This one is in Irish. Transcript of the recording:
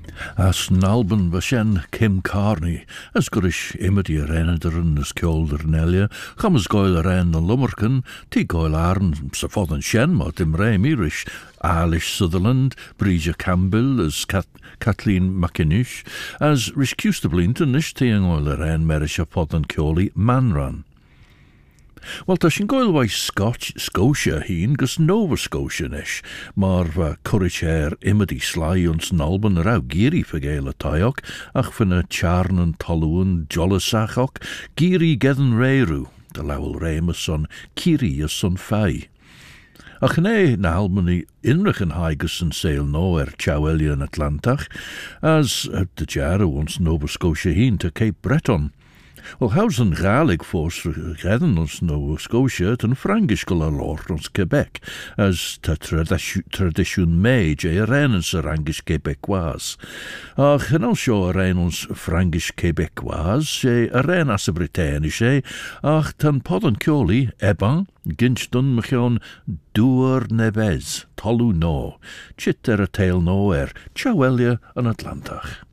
As Nalban Vashen Kim Carney, as gurish imity renaderen as Kjolder Nelia, come as goil ren the Lummerken, T goil Arn, Safothan Shen, Martin Ray Mirish, Alish Sutherland, Bridger Campbell, as Kathleen McInish, as Rish Custablinton, Nish Tiang oil ren Merisha Pothan Kjoli, Manran. Wel, ta sy'n goel wai Scotia hyn, gys Nova Scotia nish, mar courage imedy slai ons nalban rau giri fagel y taiok, ach fan y charn yn tolwn jolasachok, giri gedden reiru, de lawel reimus son kiri ys son fai. Ach ne, na halmani inrich yn haigus yn seil no Chaweli yn Atlantach, as de jara ons Nova Scotia hyn to Cape Breton. Well, how's an Gaelic force redden ons Nova Scotia ten Frankish lor ons Quebec, as ta tradition me je renens Rangish Quebecois. Ach, en also renens Frankish Quebecois, je ren as Britannish, ach tan podden Kjoli, Eban, Ginchton Machon, Dŵr Neves, Tolu no, Chit a tail no Chawelia an Atlantach.